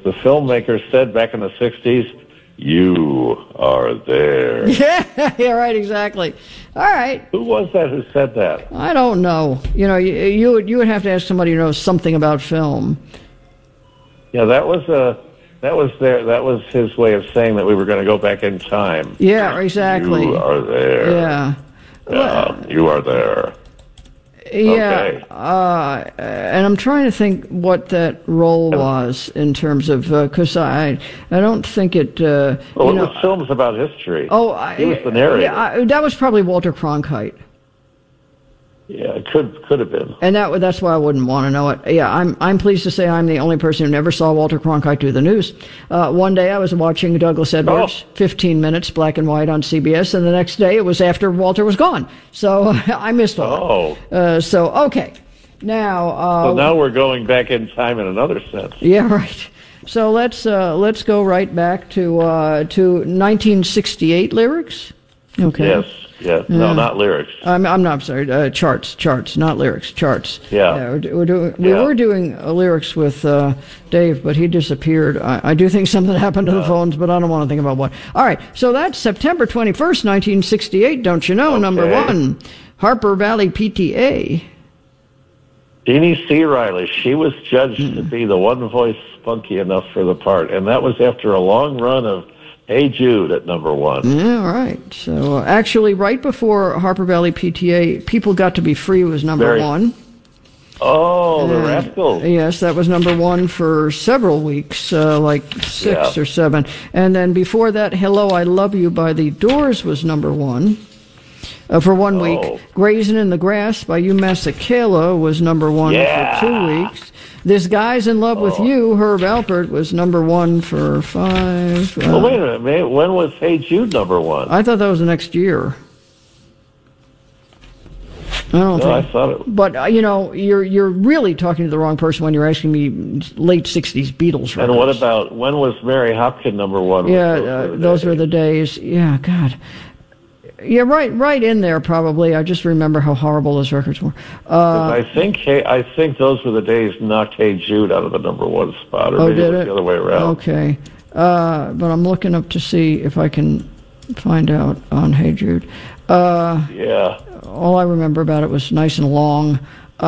the filmmaker said back in the 60s, "You are there." Yeah, right, exactly. All right. Who was that who said that? I don't know. You know, you would have to ask somebody who knows something about film. Yeah, that was his way of saying that we were going to go back in time. Yeah, exactly. You are there. Yeah. You are there. Yeah, okay. And I'm trying to think what that role was in terms of, because I don't think it. It was films about history. Oh, he was the narrator. Yeah, that was probably Walter Cronkite. Yeah, it could have been. And that's why I wouldn't want to know it. Yeah, I'm pleased to say I'm the only person who never saw Walter Cronkite do the news. One day I was watching Douglas Edwards, 15 minutes, black and white on CBS, and the next day it was after Walter was gone. So I missed all. Okay. Now. So now we're going back in time in another sense. Yeah, right. So let's go right back to 1968 lyrics. Okay. Yes. Yeah, no, not lyrics. I'm not. I'm sorry. Charts, not lyrics. Charts. Yeah. We were doing lyrics with Dave, but he disappeared. I do think something happened to the phones, but I don't want to think about what. All right. So that's September 21st, 1968. Don't you know? Okay. Number one, Harper Valley PTA. Jeannie C. Riley. She was judged to be the one voice spunky enough for the part, and that was after a long run of Hey Jude at number one. Yeah, right. So actually, right before Harper Valley PTA, People Got to Be Free was number one. Oh, the Rascals. Yes, that was number one for several weeks, like 6 or 7. And then before that, Hello, I Love You by The Doors was number one. For 1 week. Grazing in the Grass by Hugh Masekela was number one for 2 weeks. This Guy's in Love with You, Herb Alpert, was number one for 5. Well, wait a minute. When was Hey Jude number one? I thought that was the next year. I thought it. But you're really talking to the wrong person when you're asking me late '60s Beatles records. And what about when was Mary Hopkin number one? Yeah, those were the days. Yeah, God. Yeah, right in there probably. I just remember how horrible those records were. I think those were the days knocked Hey Jude out of the number one spot, or maybe it was the other way around. Okay, but I'm looking up to see if I can find out on Hey Jude. Yeah. All I remember about it was nice and long.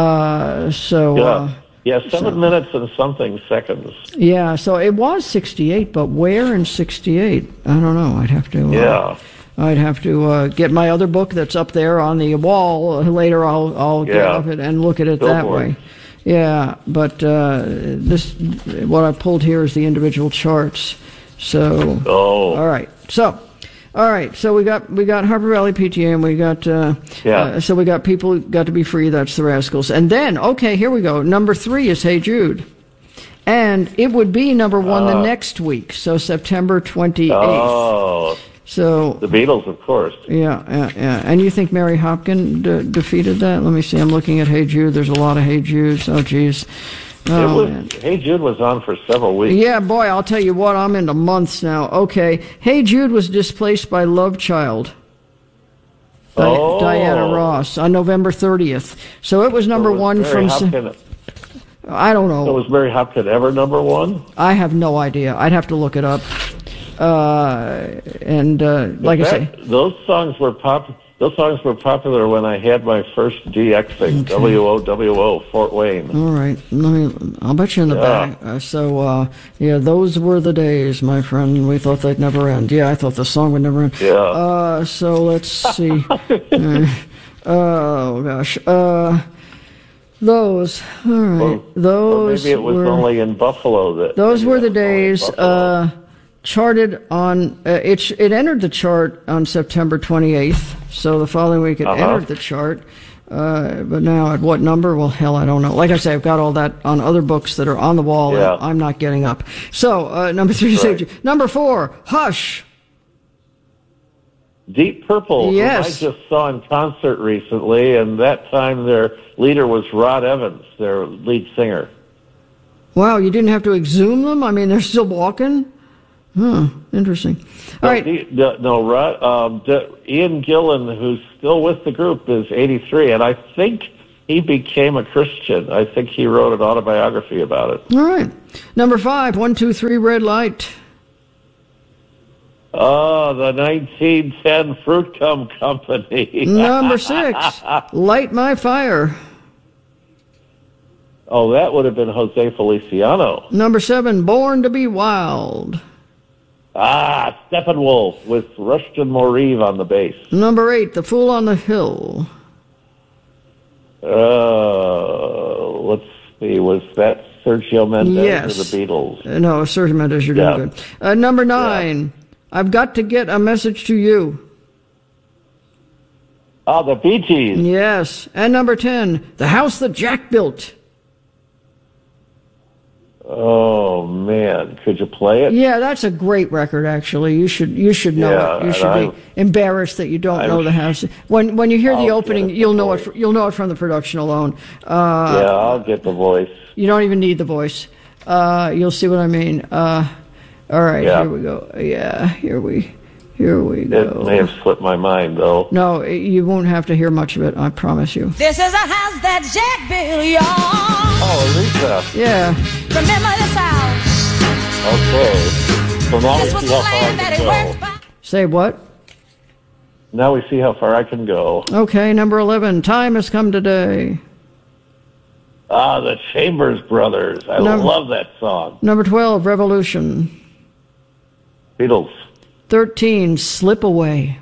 7 minutes and something seconds. Yeah, so it was 68, but where in 68? I don't know. I'd have to. I'd have to get my other book that's up there on the wall. Later I'll get up it and look at it that way. Yeah, but what I pulled here is the individual charts. So all right. So we got Harper Valley PTA, and we got so we got People Got to Be Free. That's the Rascals, and then here we go. Number 3 is Hey Jude, and it would be number 1 the next week. So September 28th. Oh. So the Beatles, of course. Yeah. And you think Mary Hopkin defeated that? Let me see. I'm looking at Hey Jude. There's a lot of Hey Judes. Oh, geez. Hey Jude was on for several weeks. Yeah, boy, I'll tell you what. I'm into months now. Okay. Hey Jude was displaced by Love Child. Diana Ross on November 30th. So it was number 1 from... I don't know. So was Mary Hopkin ever number 1? I have no idea. I'd have to look it up. Like I say, those songs were popular when I had my first DXing, WOWO, Fort Wayne. All right, I'll bet you in the back. Those were the days, my friend. We thought they'd never end. Yeah, I thought the song would never end. Yeah. So let's see. Oh gosh. Those. All right. Those. Or maybe it was only in Buffalo that. Those were the days. Charted on it entered the chart on September 28th, so the following week it entered the chart, but now at what number? Well, hell, I don't know. Like I say, I've got all that on other books that are on the wall and I'm not getting up. So number 3 is number 4, Hush. Deep Purple, who I just saw in concert recently, and that time their leader was Rod Evans, their lead singer. Wow, you didn't have to exhume them? I mean, they're still walking? Interesting. All right. Ian Gillan, who's still with the group, is 83, and I think he became a Christian. I think he wrote an autobiography about it. All right. Number 5, 1, 2, 3, red light. Oh, the 1910 Fruit Gum Company. Number 6, Light My Fire. Oh, that would have been Jose Feliciano. Number 7, Born to be Wild. Steppenwolf with Rushton Morive on the bass. Number 8, The Fool on the Hill. Let's see, was that Sergio Mendes or the Beatles? No, Sergio Mendes, you're doing good. Number 9, I've Got to Get a Message to You. Oh, the Bee Gees. Yes. And number 10, The House That Jack Built. Oh man, could you play it? Yeah, that's a great record. Actually, you should know it. You should be embarrassed that you don't know the house. When you hear the opening, you'll know it. You'll know it from the production alone. I'll get the voice. You don't even need the voice. You'll see what I mean. All right, here we go. Yeah, here we go. It may have slipped my mind though. No, you won't have to hear much of it. I promise you. This is a house that Jack built, y'all. Oh, Aretha. Yeah. Remember this house? Okay. So now This we was see the how far I land that can it go. worked by. Say what? Now we see how far I can go. Okay, number 11, Time Has Come Today. The Chambers Brothers. I love that song. Number 12, Revolution. Beatles. 13, Slip Away.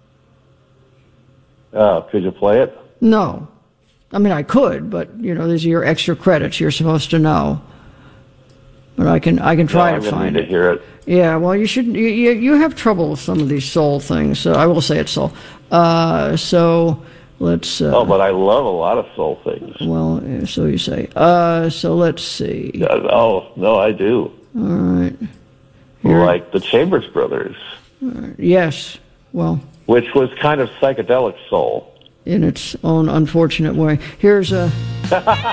Could you play it? No. I mean, I could, but, these are your extra credits you're supposed to know. But I can try to find it. Need to hear it. Yeah, well, you should. You have trouble with some of these soul things. So I will say it's soul. So let's. But I love a lot of soul things. Well, so you say. So let's see. No, I do. All right. Like the Chambers Brothers. Yes. Well. Which was kind of psychedelic soul. In its own unfortunate way. Here's a.